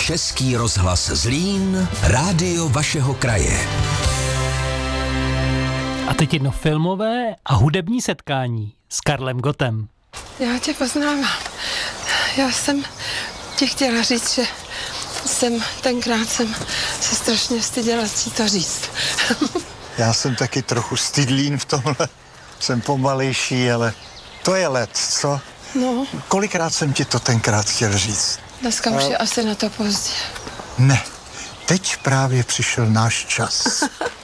Český rozhlas Zlín, rádio vašeho kraje. A teď jedno filmové a hudební setkání s Karlem Gottem. Já tě poznávám. Já jsem ti chtěla říct, že tenkrát jsem se strašně styděla ti to říct. Já jsem taky trochu stydlín v tomhle. Jsem pomalejší, ale to je let, co? No. Kolikrát jsem ti to tenkrát chtěl říct? Dneska už je asi na to pozdě. Ne, teď právě přišel náš čas.